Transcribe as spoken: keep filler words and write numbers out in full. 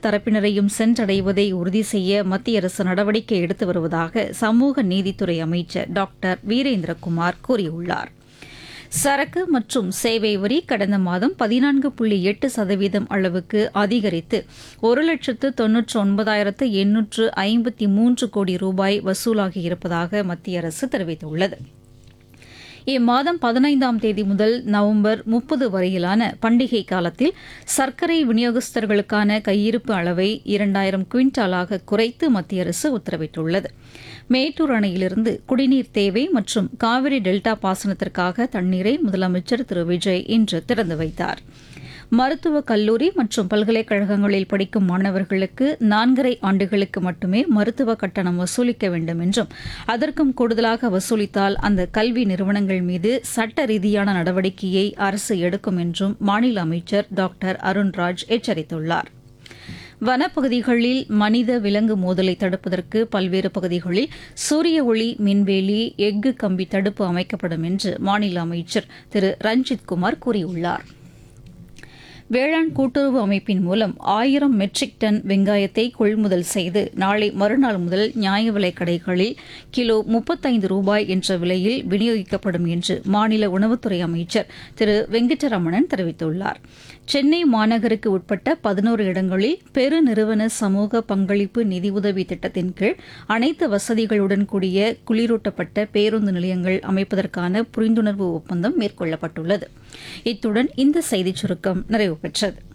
தரப்பினரையும் சென்றடைவதை உறுதி செய்ய மத்திய அரசு நடவடிக்கை எடுத்து வருவதாக சமூக நீதித்துறை அமைச்சர் டாக்டர் வீரேந்திரகுமார் கூறியுள்ளார். சரக்கு மற்றும் சேவை வரி கடந்த மாதம் பதினான்கு புள்ளி எட்டு சதவீதம் அளவுக்கு அதிகரித்து ஒரு லட்சத்து தொன்னூற்று ஒன்பதாயிரத்து எண்ணூற்று ஐம்பத்தி மூன்று கோடி ரூபாய் வசூலாகியிருப்பதாக மத்திய அரசு தெரிவித்துள்ளது. இம்மாதம் பதினைந்தாம் தேதி முதல் நவம்பர் முப்பது வரையிலான பண்டிகை காலத்தில் சர்க்கரை விநியோகஸ்தர்களுக்கான கையிருப்பு அளவை இரண்டாயிரம் குவிண்டாலாக குறைத்து மத்திய அரசு உத்தரவிட்டுள்ளது. மேட்டூர் அணையிலிருந்து குடிநீர் தேவை மற்றும் காவிரி டெல்டா பாசனத்திற்காக தண்ணீரை முதலமைச்சர் திரு விஜய் இன்று திறந்து வைத்தார். மருத்துவக் கல்லூரி மற்றும் பல்கலைக்கழகங்களில் படிக்கும் மாணவர்களுக்கு நான்கரை ஆண்டுகளுக்கு மட்டுமே மருத்துவ கட்டணம் வசூலிக்க வேண்டும் என்றும் அதற்கும் கூடுதலாக வசூலித்தால் அந்த கல்வி நிறுவனங்கள் மீது சட்ட ரீதியான நடவடிக்கையை அரசு எடுக்கும் என்றும் மாநில அமைச்சர் டாக்டர் அருண்ராஜ் எச்சரித்துள்ளார். வனப்பகுதிகளில் மனித விலங்கு மோதலை தடுப்பதற்கு பல்வேறு பகுதிகளில் சூரிய ஒளி மின்வேலி எஃகு கம்பி தடுப்பு அமைக்கப்படும் என்று மாநில அமைச்சர் திரு ரஞ்சித்குமார் கூறியுள்ளார். வேளாண் கூட்டுறவு அமைப்பின் மூலம் ஆயிரம் மெட்ரிக் டன் வெங்காயத்தை கொள்முதல் செய்து நாளை மறுநாள் முதல் நியாய விலைக் கடைகளில் கிலோ முப்பத்தைந்து ரூபாய் என்ற விலையில் விநியோகிக்கப்படும் என்று மாநில உணவுத்துறை அமைச்சர் திரு வெங்கடரமணன் தெரிவித்துள்ளார். சென்னை மாநகருக்கு உட்பட்ட பதினோரு இடங்களில் பெருநிறுவன சமூக பங்களிப்பு நிதியுதவி திட்டத்தின் கீழ் அனைத்து வசதிகளுடன் கூடிய குளிரூட்டப்பட்ட பேருந்து நிலையங்கள் அமைப்பதற்கான புரிந்துணர்வு ஒப்பந்தம் மேற்கொள்ளப்பட்டுள்ளது. இத்துடன் இந்த செய்திச் சுருக்கம் நிறைவு பெற்றது.